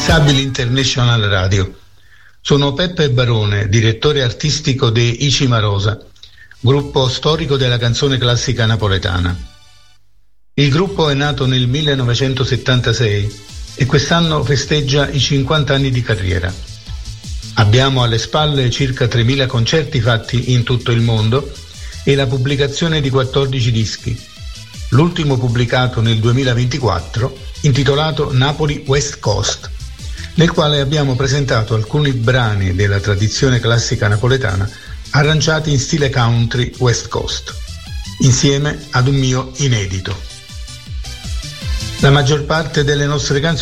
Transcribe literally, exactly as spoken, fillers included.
Stabile International Radio. Sono Peppe Barone, direttore artistico di I Cimarosa, gruppo storico della canzone classica napoletana. Il gruppo è nato nel millenovecentosettantasei e quest'anno festeggia i cinquanta anni di carriera. Abbiamo alle spalle circa tremila concerti fatti in tutto il mondo e la pubblicazione di quattordici dischi. L'ultimo pubblicato nel duemilaventiquattro, intitolato Napoli West Coast, nel quale abbiamo presentato alcuni brani della tradizione classica napoletana arrangiati in stile country West Coast, insieme ad un mio inedito. La maggior parte delle nostre canzoni